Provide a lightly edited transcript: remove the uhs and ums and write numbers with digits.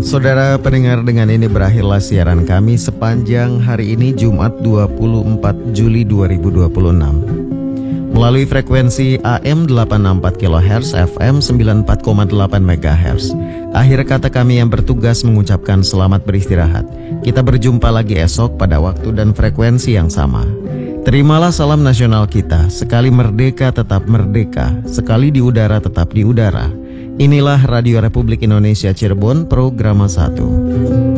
Saudara pendengar, dengan ini berakhirlah siaran kami sepanjang hari ini Jumat 24 Juli 2026. Melalui frekuensi AM 864 kHz, FM 94,8 MHz. Akhir kata kami yang bertugas mengucapkan selamat beristirahat. Kita berjumpa lagi esok pada waktu dan frekuensi yang sama. Terimalah salam nasional kita, sekali merdeka tetap merdeka, sekali di udara tetap di udara. Inilah Radio Republik Indonesia Cirebon, Programa 1.